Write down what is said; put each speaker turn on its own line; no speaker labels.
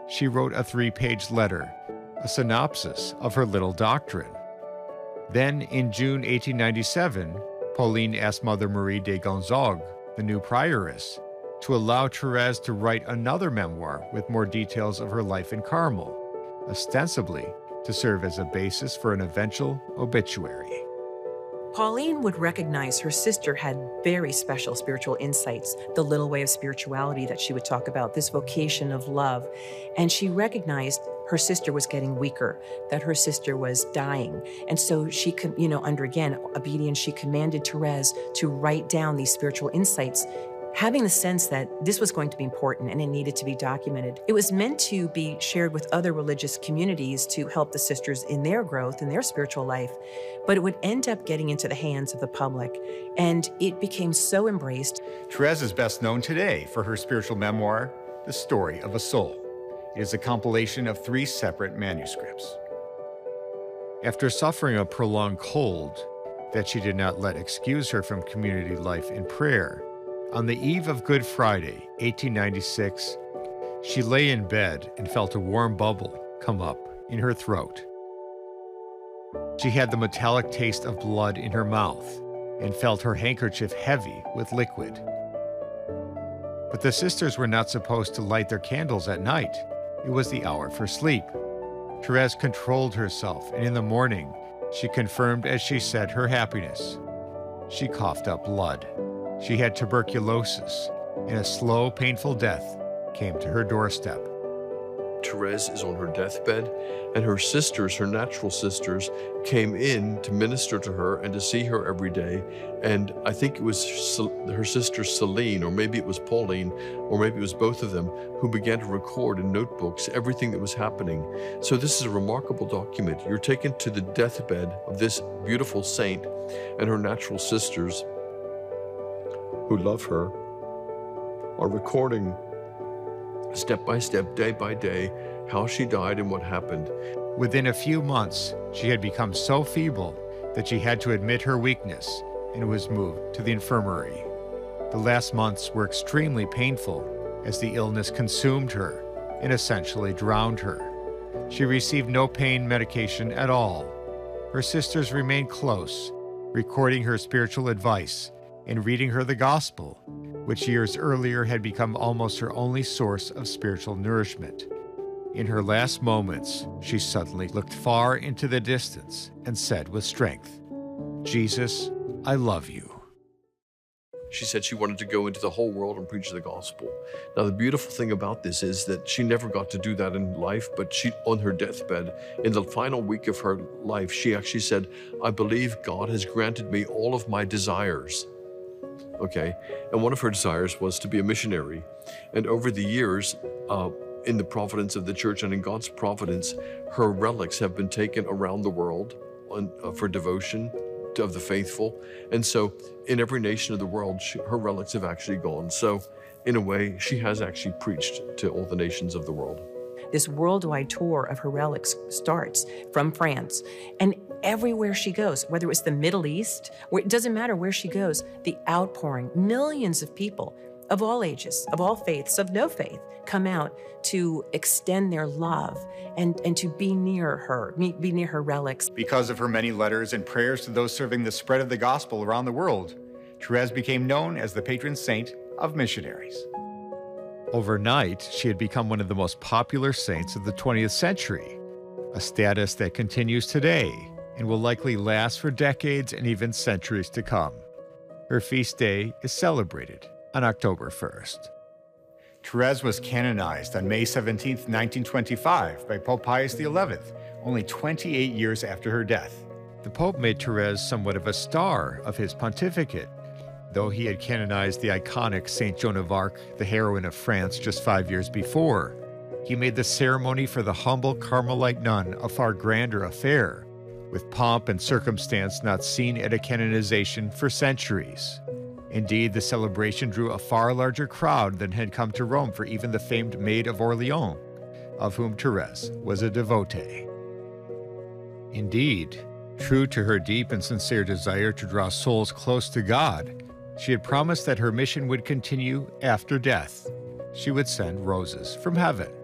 she wrote a 3-page letter, a synopsis of her little doctrine. Then, in June 1897, Pauline asked Mother Marie de Gonzague, the new prioress, to allow Therese to write another memoir with more details of her life in Carmel, ostensibly to serve as a basis for an eventual obituary.
Pauline would recognize her sister had very special spiritual insights, the little way of spirituality that she would talk about, this vocation of love. And she recognized her sister was getting weaker, that her sister was dying. And so she, under, again, obedience, she commanded Therese to write down these spiritual insights, having the sense that this was going to be important and it needed to be documented. It was meant to be shared with other religious communities to help the sisters in their growth, in their spiritual life, but it would end up getting into the hands of the public, and it became so embraced.
Therese is best known today for her spiritual memoir, The Story of a Soul. It is a compilation of 3 separate manuscripts. After suffering a prolonged cold that she did not let excuse her from community life and prayer, on the eve of Good Friday, 1896, she lay in bed and felt a warm bubble come up in her throat. She had the metallic taste of blood in her mouth and felt her handkerchief heavy with liquid. But the sisters were not supposed to light their candles at night. It was the hour for sleep. Therese controlled herself, and in the morning, she confirmed as she said her happiness. She coughed up blood. She had tuberculosis, and a slow, painful death came to her doorstep.
Therese is on her deathbed, and her sisters, her natural sisters, came in to minister to her and to see her every day. And I think it was her sister Celine, or maybe it was Pauline, or maybe it was both of them, who began to record in notebooks everything that was happening. So this is a remarkable document. You're taken to the deathbed of this beautiful saint, and her natural sisters, who love her, are recording step by step, day by day, how she died and what happened.
Within a few months, she had become so feeble that she had to admit her weakness and was moved to the infirmary. The last months were extremely painful as the illness consumed her and essentially drowned her. She received no pain medication at all. Her sisters remained close, recording her spiritual advice and reading her the gospel, which years earlier had become almost her only source of spiritual nourishment. In her last moments, she suddenly looked far into the distance and said with strength, "Jesus, I love you."
She said she wanted to go into the whole world and preach the gospel. Now, the beautiful thing about this is that she never got to do that in life, but she, on her deathbed, in the final week of her life, she actually said, "I believe God has granted me all of my desires." Okay, and one of her desires was to be a missionary. And over the years, in the providence of the church and in God's providence, her relics have been taken around the world for devotion of the faithful. And so in every nation of the world, her relics have actually gone. So in a way, she has actually preached to all the nations of the world.
This worldwide tour of her relics starts from France, and everywhere she goes, whether it's the Middle East, it doesn't matter where she goes, the outpouring, millions of people of all ages, of all faiths, of no faith, come out to extend their love and to be near her relics.
Because of her many letters and prayers to those serving the spread of the gospel around the world, Therese became known as the patron saint of missionaries. Overnight, she had become one of the most popular saints of the 20th century, a status that continues today and will likely last for decades and even centuries to come. Her feast day is celebrated on October 1st. Therese was canonized on May 17, 1925 by Pope Pius XI, only 28 years after her death. The Pope made Therese somewhat of a star of his pontificate, though he had canonized the iconic Saint Joan of Arc, the heroine of France, just 5 years before. He made the ceremony for the humble Carmelite nun a far grander affair, with pomp and circumstance not seen at a canonization for centuries. Indeed, the celebration drew a far larger crowd than had come to Rome for even the famed Maid of Orleans, of whom Therese was a devotee. Indeed, true to her deep and sincere desire to draw souls close to God, she had promised that her mission would continue after death. She would send roses from heaven.